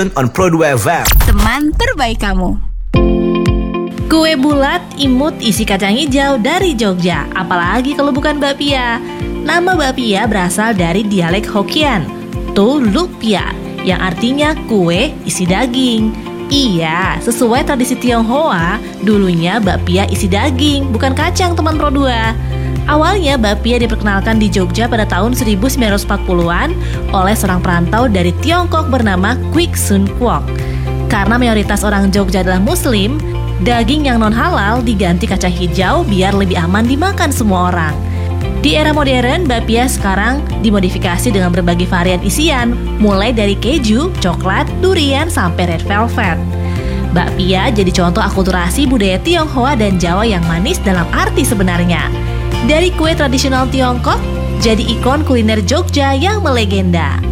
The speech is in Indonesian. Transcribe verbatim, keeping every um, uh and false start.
on Pro dua F M. Teman terbaik kamu. Kue bulat, imut, isi kacang hijau dari Jogja. Apalagi kalau bukan bakpia. Nama bakpia berasal dari dialek Hokkien, Tu Luk Pia, yang artinya kue isi daging. Iya, sesuai tradisi Tionghoa, dulunya bakpia isi daging, bukan kacang teman Pro dua. Awalnya bakpia diperkenalkan di Jogja pada tahun seribu sembilan ratus empat puluhan oleh seorang perantau dari Tiongkok bernama Kwik Sun Kwok. Karena mayoritas orang Jogja adalah Muslim, daging yang non-halal diganti kacang hijau biar lebih aman dimakan semua orang. Di era modern, bakpia sekarang dimodifikasi dengan berbagai varian isian, mulai dari keju, coklat, durian, sampai red velvet. Bakpia jadi contoh akulturasi budaya Tionghoa dan Jawa yang manis dalam arti sebenarnya. Dari kue tradisional Tiongkok, jadi ikon kuliner Jogja yang melegenda.